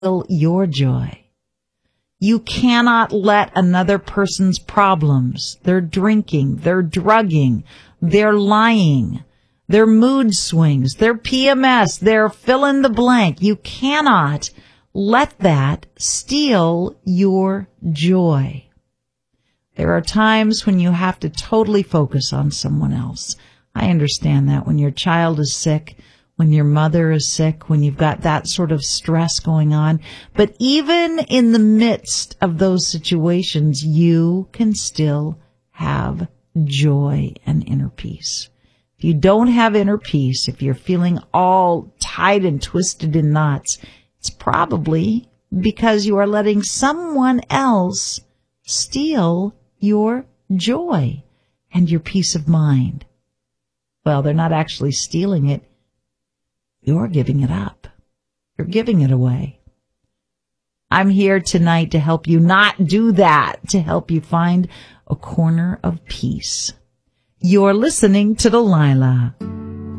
your joy. You cannot let another person's problems, their drinking, their drugging, their lying, their mood swings, their PMS, their fill in the blank. You cannot let that steal your joy. There are times when you have to totally focus on someone else. I understand that when your child is sick, when your mother is sick, when you've got that sort of stress going on. But even in the midst of those situations, you can still have joy and inner peace. If you don't have inner peace, if you're feeling all tied and twisted in knots, it's probably because you are letting someone else steal your joy and your peace of mind. Well, they're not actually stealing it. You're giving it up. You're giving it away. I'm here tonight to help you not do that, to help you find a corner of peace. You're listening to Delilah.